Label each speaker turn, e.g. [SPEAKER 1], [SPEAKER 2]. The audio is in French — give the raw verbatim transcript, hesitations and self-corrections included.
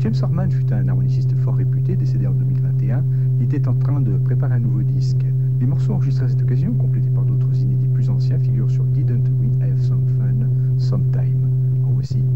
[SPEAKER 1] James Orman fut un harmoniciste fort réputé, décédé en deux mille vingt et un. Il était en train de préparer un nouveau disque. Les morceaux enregistrés à cette occasion, complétés par d'autres inédits plus anciens, figurent sur Didn't We Have Some Fun Sometime. En voici